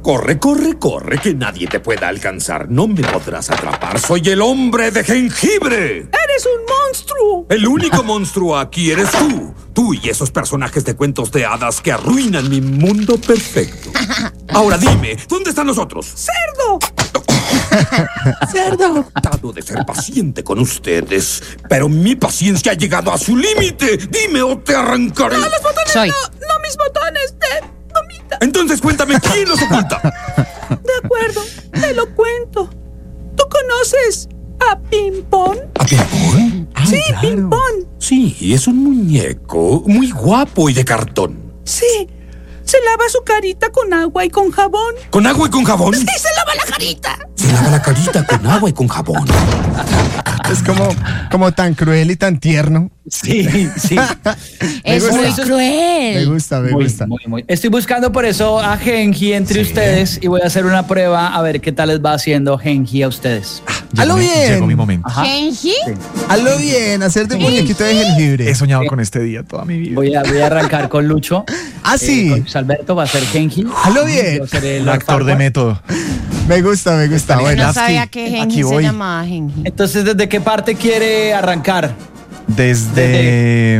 Corre, corre, corre, que nadie te pueda alcanzar. No me podrás atrapar. Soy el hombre de jengibre. ¡Eres un monstruo! El único monstruo aquí eres tú. Tú y esos personajes de cuentos de hadas que arruinan mi mundo perfecto. Ahora dime, ¿dónde están los otros? ¡Cerdo! Cerdo. He tratado de ser paciente con ustedes, pero mi paciencia ha llegado a su límite. Dime o te arrancaré. ¡No, los botones! Soy. No, mis botones de gomita. Entonces cuéntame, ¿quién los oculta? De acuerdo, te lo cuento. ¿Tú conoces a Pimpón? ¿A Pimpón? Sí, claro. Pimpón. Sí, es un muñeco muy guapo y de cartón. Sí, se lava su carita con agua y con jabón. ¿Con agua y con jabón? Sí, se lava la carita. Se lava la carita con agua y con jabón. Es como tan cruel y tan tierno. Sí. Es gusta. muy cruel. Me gusta. Muy. Estoy buscando por eso a Genji entre ustedes y voy a hacer una prueba a ver qué tal les va haciendo Genji a ustedes. Hazlo bien. Llegó mi momento. Ajá. ¿Genji? Hazlo bien, hacerte un muñequito de jengibre. He soñado con este día toda mi vida. Voy a arrancar con Lucho. Ah, sí. Con Luis Alberto va a ser Genji. Hazlo bien. Yo seré El actor de método. Me gusta. Bueno, No sabía que aquí Genji se voy. llamaba Genji. Entonces, ¿desde qué parte quiere arrancar? Desde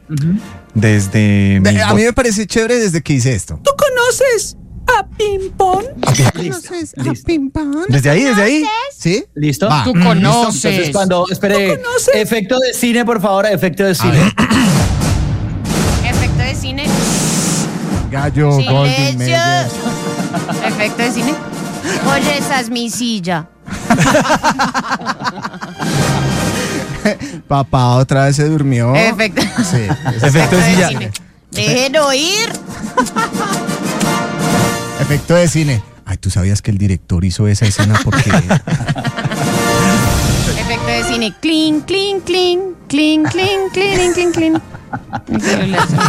a mí me parece chévere desde que hice esto. ¿Tú conoces a Pimpón? ¿Conoces Listo. a Pimpón? ¿Desde ahí? ¿Sí? ¿Listo? Va. Tú Entonces, conoces. cuando, espere, ¿Tú conoces? efecto de cine, por favor, efecto de A cine. ver. Efecto de cine. Gallo, Golden Silencio. Mayer. Efecto de cine. Oye, esa es mi silla. Papá otra vez se durmió. Efecto. Sí. Efecto de silla. cine. Dejen oír. Efecto de cine. Ay, ¿tú sabías que el director hizo esa escena porque... Efecto de cine. Clean, clean, clean. Clean, clean, clean, clean, clean. El celular suena.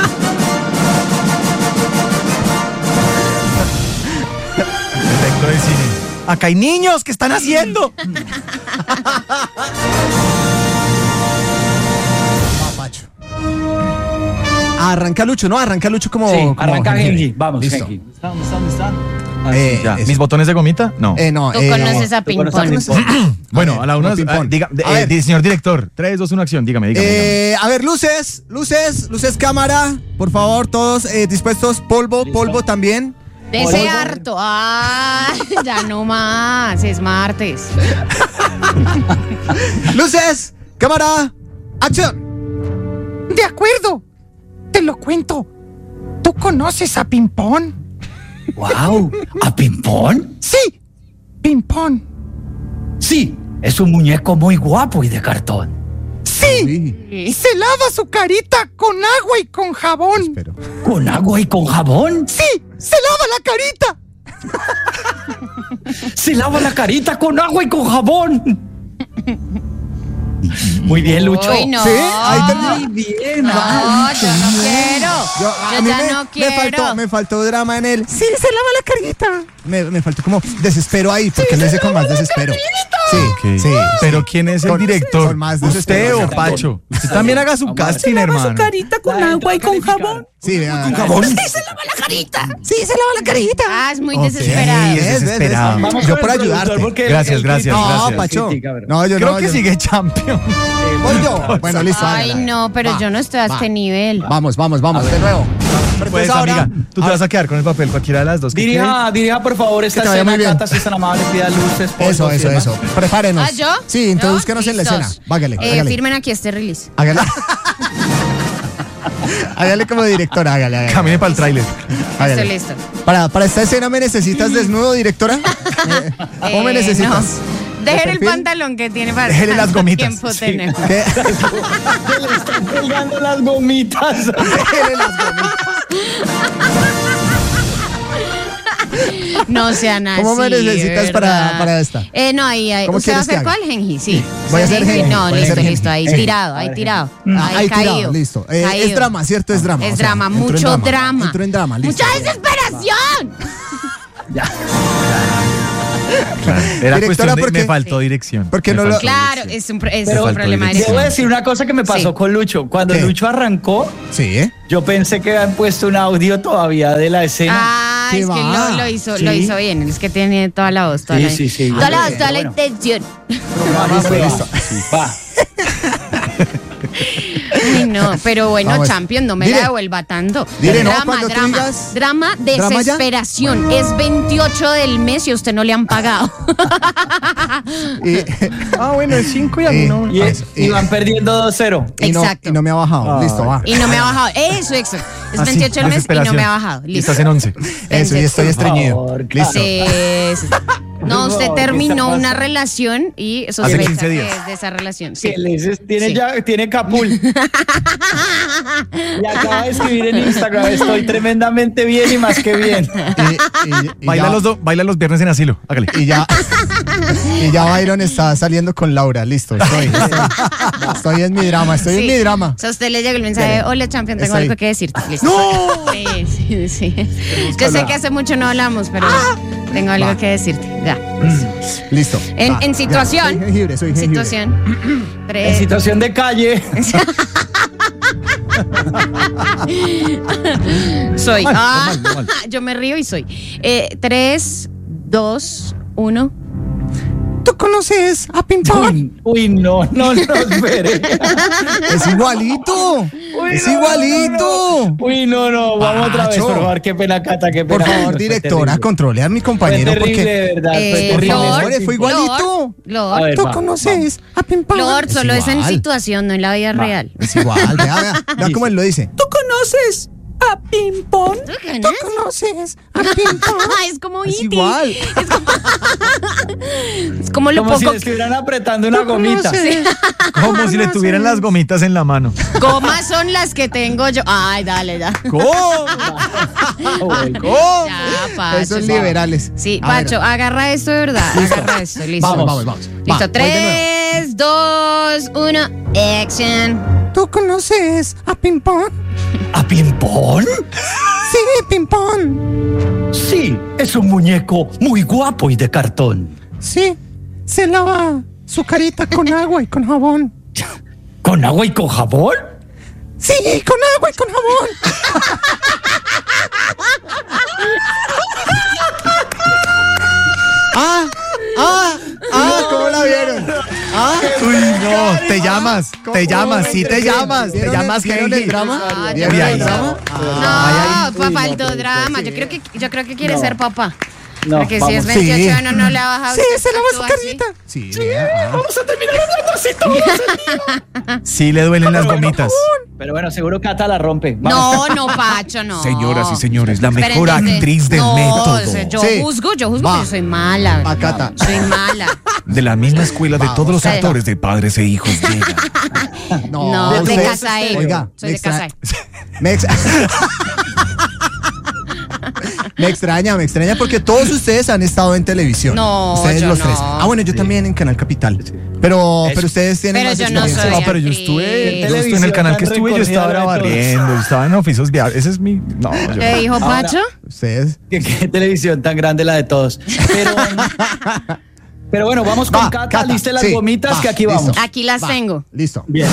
Efecto de cine. Acá hay niños, ¿qué están haciendo? Papacho. Arranca Lucho, ¿no? Arranca Lucho como... Sí, como arranca jengibre. Genji. Vamos, Listo. Genji. ¿Dónde están? Ya. Eso. ¿Mis botones de gomita? No. No, Tú conoces a ¿tú conoces a Pimpón. Pimpón? Bueno, a la una. ping-pong. A ver, señor director. 3, 2, 1, acción. Dígame. A ver, luces, cámara. Por favor, todos dispuestos. Polvo también. De ese harto. Ah, ya no más. Es martes. Luces, cámara, acción. De acuerdo, te lo cuento. ¿Tú conoces a Pimpón? ¡Wow! ¿A Pimpón? Sí, Pimpón. Sí, es un muñeco muy guapo y de cartón. Sí, y se lava su carita con agua y con jabón. Espero. ¿Con agua y con jabón? Sí, se lava la carita. ¡Se lava la carita con agua y con jabón! Muy bien, Lucho. Uy, no. ¿Sí? Ahí terminó. Muy bien. No, yo no quiero. A Yo mí ya no quiero. me faltó drama en él. Sí, se lava la carita. Me faltó como desespero ahí, porque lo hice con más desespero. Sí, Ok. sí. Pero ¿quién es el Con- director? con más ¿Usted desespero. o Pacho? Usted también haga su casting, Lava su hermano. carita con agua y con jabón. Sí, vea. ¿Con jabón? Sí, se lava la carita. Ah, es muy Ok. desesperado. Sí, es desesperado. Vamos Yo con por el productor, ayudarte. porque Gracias, gracias, No, gracias. Pacho. Critica, ¿verdad? No, yo Creo no. que yo- sigue champion. Voy yo. Bueno, listo. Ay, hágala. no, pero Va, yo no estoy a va. este nivel. Vamos, de nuevo. Pero Pues, entonces ahora- amiga, tú te vas a quedar con el papel cualquiera de las dos. ¿Qué Dirija por favor esta Que te vaya muy escena, bien. Cata, si es tan amable, pida luces, polvos y demás. Eso. Prepárenos. ¿Ah, yo? Sí, introduzcanos en la Listos. escena. Hágale. Firmen aquí este release. Hágale. Hágale como directora, hágale. Camine para el tráiler. Hágale. Estoy listo. Para esta escena me necesitas desnudo, directora. ¿Cómo me necesitas? No. Dejen el perfil? pantalón que tiene para Déjele las tanto gomitas. tiempo Sí. tenemos. ¿Qué? Le están colgando las gomitas. Déjele las gomitas. No sean así. ¿Cómo me necesitas ¿verdad? para esta? No, ahí. ¿Cómo ¿Usted va a quieres que hacer haga? cuál, Genji? Sí. Voy a hacer Genji. No, Voy a listo, hacer listo. Ahí Genji. tirado, ahí tirado. Ahí Ahí caído. tirado, listo. Caído. Es drama, ¿cierto? Es drama. Es o sea, drama, entro en mucho drama. Entro en drama, listo. ¡Mucha desesperación! Era Directora, cuestión de... ¿por qué? Me faltó dirección. Porque Me no lo- faltó Claro, dirección. es Pero un problema de dirección. Debo dirección. decir una cosa que me pasó Sí. con Lucho. Cuando ¿Qué? Lucho arrancó, Sí, ¿eh? yo pensé que habían puesto un audio todavía de la escena. es que lo hizo bien. Es que tiene toda la voz. Toda la voz, toda la intención. Listo. Va. Ay, no, pero bueno, Vamos. Champion, no me Dile. la devuelva tanto. Dile, no, drama, cuando tú digas- drama, ¿Drama ya? desesperación. Es 28 del mes y a usted no le han pagado. Bueno, es 5 y a mí no. Y van perdiendo 2-0. Exacto. Y no me ha bajado. Listo, va. Y no me ha bajado. Eso. Es 28 del mes y no me ha bajado. Y Listo. estás en 11. Eso, y estoy estreñido. favor, Listo. Sí. No, usted favor, ¿qué terminó está una relación y Hace sospecha 15 que días. es de esa relación. Sí. Que le dices, tiene Sí. tiene capul. Y acaba de escribir en Instagram, estoy tremendamente bien y más que bien. Y Baila los viernes en asilo. Hágale. Y ya Byron está saliendo con Laura. Listo, estoy en mi drama. Estoy en mi drama. O sea, a usted le llega el mensaje, hola Champion, tengo Estoy. algo que decirte. Listo. ¡No! Sí. Yo sé que hace mucho no hablamos, pero tengo algo que decirte. Ya. Listo. En situación. Soy jengibre. Situación. En situación de calle. Soy. Normal. Yo me río y soy. 3, 2, 1. ¿Tú conoces a Pimpón? Uy, no, espere. Es igualito. Es igualito. Uy, no, vamos otra vez, Pacho. por favor, qué pena, Cata, qué pena. Por favor, Fue directora, terrible. controle a mi Fue compañero terrible, porque de verdad, fue Por terrible. favor, fue igualito. A Lord. ver, ¿Tú va, conoces a Pimpón? Lord, solo es en igual. situación, no en la vida real. es igual. Vea cómo él lo dice. ¿Tú conoces a Pimpón? ¿Tú conoces a Pimpón? Es como Es E.T. igual. Es como lo Como si poco le estuvieran apretando una ¿Tú gomita. conoces? Como si le tuvieran las gomitas en la mano. gomas son las que tengo yo. Ay, dale, ya. ¿Cómo? Ya, Pacho. Esos liberales. Sí, A ver. Pacho, agarra esto de verdad. Agarra esto, listo. Vamos. Listo, Va, voy de 3, 2, 1, action. ¿Tú conoces a Pimpón? ¿A Pimpón? Sí, Pimpón. Sí, es un muñeco muy guapo y de cartón. Sí, se lava su carita con agua y con jabón. ¿Con agua y con jabón? Sí, con agua y con jabón. ¿Cómo la vieron? Uy, no, te llamas, sí te llamas ¿Vieron el Genji. drama? Ah, ¿Vieron ya. el drama? No, papá, faltó drama. Yo creo que quiere ser papá. No, Porque si vamos. es 28 años no le ha bajado. Sí, usted se lava su actúa así. carita. Sí, Vamos a terminar hablando así todos. Sí le duelen las gomitas. Pero bueno, seguro Cata la rompe. Vamos. No, Pacho, no. Señoras y señores, la mejor Espérense. actriz del No, método. o sea, yo Sí. juzgo, Va. yo soy mala. Va, Cata. Soy mala. De la misma escuela de todos los Vamos. actores de Padres e Hijos llega. No, de usted- Casae. Oiga, Soy de Casae. Me extraña porque todos ustedes han estado en televisión. No, ustedes yo los no. tres. Bueno, yo también en Canal Capital. Pero ustedes tienen Pero más yo no experiencia. soy No, pero yo actriz. estuve en el canal que estuve, yo estaba Recorrida de todos. barriendo, yo estaba en oficios viales. Ese es mi. No, yo. ¿Qué dijo Ahora- Pacho? Ustedes. ¿Qué televisión tan grande la de todos? Pero bueno, vamos con Va, Cata, liste las sí, gomitas va, que aquí listo. vamos. Aquí las Va, tengo. Listo. Bien.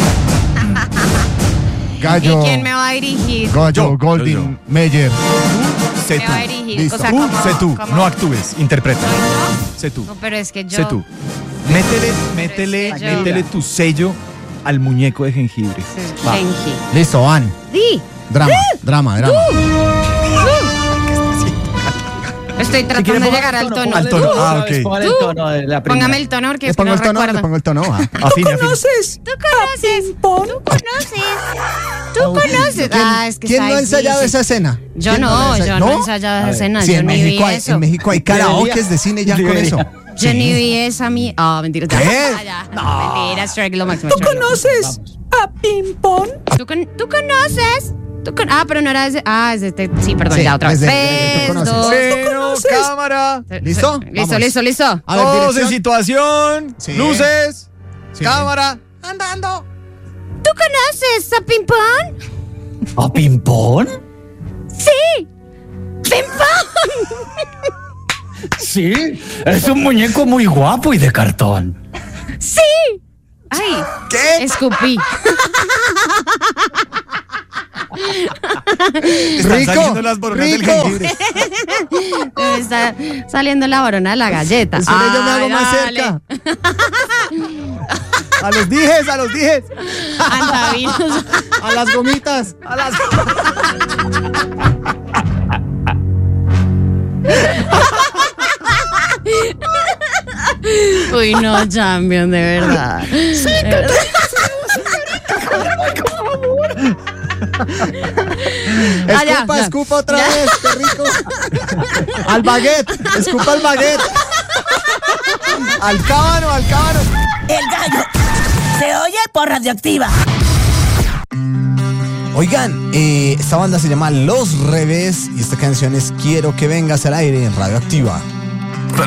Gallo. ¿Y quién me va a dirigir? Gallo, Golding, Meyer. Sé Me va a dirigir. Listo. O sea, tú, ¿cómo- sé tú, cómo? no actúes, interpreta. Sé tú, No, pero es que yo. sé tú. Métele yo- tu sello al muñeco de jengibre. Va. Genji. Listo, van. Sí. Drama. Estoy tratando de llegar al tono. Al tono. Ah, ok. Póngale el tono de la primera. Póngame el tono porque Le es que pongo no el tono, recuerdo. le pongo el tono. Afine. ¿Conoces ¿Tú conoces? Pimpón? ¿Tú conoces? ¿Tú conoces? Es que ¿Quién está no ha ensayado difícil. esa escena? Yo ¿Quién no, la yo no he ensayado esa escena. Sí, Yo en ni México, vi hay, eso. en México hay karaokes de cine ya con Debería. eso. Yo ni vi esa mi. Ah, mentira. ¿Qué? Mentira, Shrek lo máximo. ¿Tú Shrek. conoces a Pimpón? ¿Tú conoces? Pero no era ese. Es este. Sí, perdón, Sí, ya otra vez. desde- desde tú 3, conoces. 2. Pero, cámara. ¿Listo? Vamos. Listo. A ver, Todos en dirección. situación. Sí. Luces. Sí. Cámara. Andando. ¿Tú conoces a Pimpón? ¿A Pimpón? Sí. ¡Pimpón! Sí, es un muñeco muy guapo y de cartón. ¡Sí! ¡Ay! ¿Qué? Escupí. Están saliendo las boronas del jengibre. Está saliendo la borona de la galleta. Espera, yo me hago más dale. cerca. A los dijes, Andavinos. a las gomitas, Uy, no, Champion, de verdad. Sí, escupa otra vez, qué rico. Al baguette, escupa al baguette. Al cábano. El gallo se oye por Radioactiva. Oigan, esta banda se llama Los Revés y esta canción es Quiero que vengas al aire en Radioactiva.